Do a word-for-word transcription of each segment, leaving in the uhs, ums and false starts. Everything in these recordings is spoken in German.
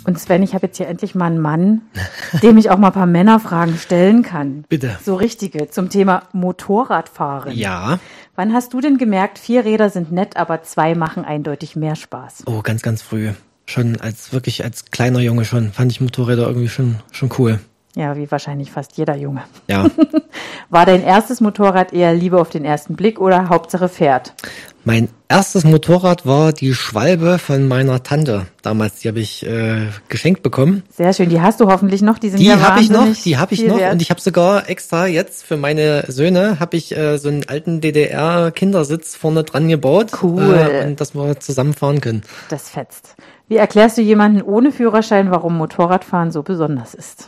Und Sven, ich habe jetzt hier endlich mal einen Mann, dem ich auch mal ein paar Männerfragen stellen kann. Bitte. So richtige, zum Thema Motorradfahren. Ja. Wann hast du denn gemerkt, vier Räder sind nett, aber zwei machen eindeutig mehr Spaß? Oh, ganz, ganz früh. Schon als, wirklich als kleiner Junge schon, fand ich Motorräder irgendwie schon, schon cool. Ja, wie wahrscheinlich fast jeder Junge. Ja. War dein erstes Motorrad eher Liebe auf den ersten Blick oder Hauptsache fährt? Mein erstes Motorrad war die Schwalbe von meiner Tante damals. Die habe ich äh, geschenkt bekommen. Sehr schön. Die hast du hoffentlich noch. Die sind Die ja habe ich noch. wahnsinnig Die habe ich viel noch. wert. Und ich habe sogar extra jetzt für meine Söhne habe ich äh, so einen alten D D R-Kindersitz vorne dran gebaut. Cool. Äh, und dass wir zusammen fahren können. Das fetzt. Wie erklärst du jemanden ohne Führerschein, warum Motorradfahren so besonders ist?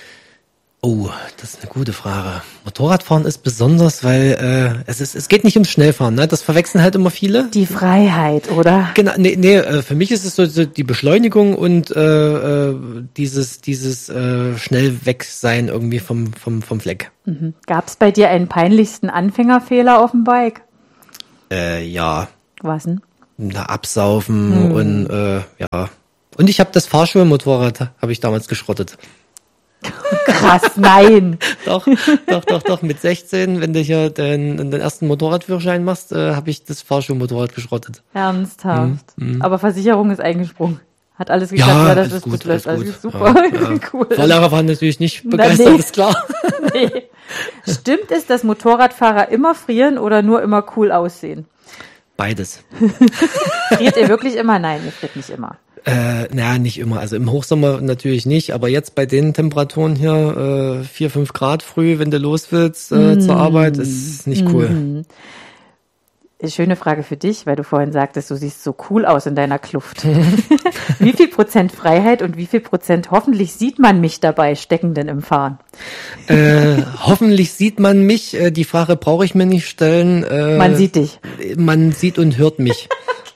Oh, das ist eine gute Frage. Motorradfahren ist besonders, weil äh, es ist, es geht nicht ums Schnellfahren, ne? Das verwechseln halt immer viele. Die Freiheit, oder? Genau, nee, nee, äh, für mich ist es so, so die Beschleunigung und äh, äh, dieses dieses äh, schnell weg sein irgendwie vom vom vom Fleck. Mhm. Gab es bei dir einen peinlichsten Anfängerfehler auf dem Bike? Äh, ja, Was denn? na, absaufen und äh, ja. Und ich habe das Fahrschulmotorrad habe ich damals geschrottet. Krass, nein. Doch, doch, doch, doch. Mit sechzehn, wenn du hier den, den ersten Motorradführerschein machst, äh, habe ich das Fahrschulmotorrad geschrottet. Ernsthaft. Mhm. Aber Versicherung ist eingesprungen. Hat alles geklappt, Ja, ja, das alles ist gut, gut, das alles ist gut. super. Ja, ja. Cool. Fahrlehrer waren natürlich nicht Na, begeistert, nee. ist klar. Nee. Stimmt es, dass Motorradfahrer immer frieren oder nur immer cool aussehen? Beides. Friert ihr wirklich immer? Nein, ihr friert nicht immer. Äh, naja, nicht immer. Also im Hochsommer natürlich nicht, aber jetzt bei den Temperaturen hier, äh, vier, fünf Grad früh, wenn du los willst äh, zur Arbeit, ist nicht cool. Mhm. Schöne Frage für dich, weil du vorhin sagtest, du siehst so cool aus in deiner Kluft. Wie viel Prozent Freiheit und wie viel Prozent hoffentlich sieht man mich dabei stecken denn im Fahren? Äh, hoffentlich sieht man mich. Äh, die Frage brauche ich mir nicht stellen. Äh, Man sieht dich. Man sieht und hört mich.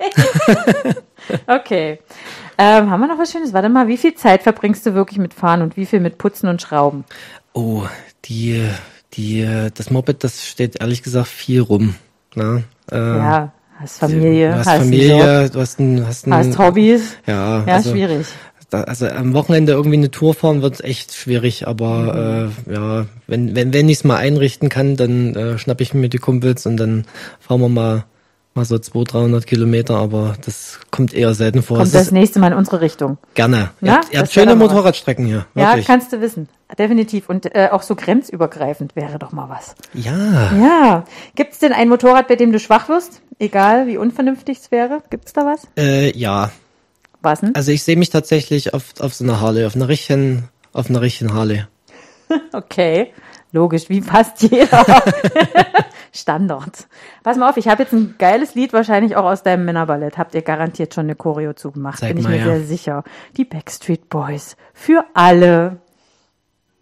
Okay. Ähm, haben wir noch was Schönes? Warte mal, wie viel Zeit verbringst du wirklich mit Fahren und wie viel mit Putzen und Schrauben? Oh, die, die, das Moped, das steht ehrlich gesagt viel rum. Ne? Äh, Ja, hast Familie, du hast, hast Familie, einen Job, du hast ein, hast ein, hast Hobbys. Ja, Ja, also, schwierig. Da, also am Wochenende irgendwie eine Tour fahren wird echt schwierig, aber äh, ja, wenn wenn wenn ich es mal einrichten kann, dann äh, schnapp ich mir die Kumpels und dann fahren wir mal mal so zweihundert, dreihundert Kilometer, aber das kommt eher selten vor. Kommt Es das ist nächste Mal in unsere Richtung. gerne. Ihr Ja, habt, ihr das habt wär schöne doch mal was. Motorradstrecken hier, Ja, wirklich. kannst du wissen. Definitiv. Und äh, auch so grenzübergreifend wäre doch mal was. Ja. Ja. Gibt es denn ein Motorrad, bei dem du schwach wirst? Egal, wie unvernünftig es wäre. Gibt's da was? Äh, ja. Was denn? Also ich sehe mich tatsächlich auf auf so einer Harley, auf einer richtigen, auf einer richtigen Harley. Okay. Logisch, wie fast jeder. Standard. Pass mal auf, ich habe jetzt ein geiles Lied, wahrscheinlich auch aus deinem Männerballett. Habt ihr garantiert schon eine Choreo zugemacht, Zeig bin ich mal, mir ja. sehr sicher. Die Backstreet Boys. Für alle.